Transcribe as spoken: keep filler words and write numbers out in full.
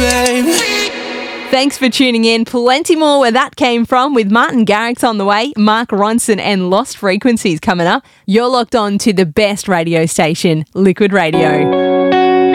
babe. Thanks for tuning in. Plenty more where that came from with Martin Garrix on the way, Mark Ronson and Lost Frequencies coming up. You're locked on to the best radio station, Liquid Radio.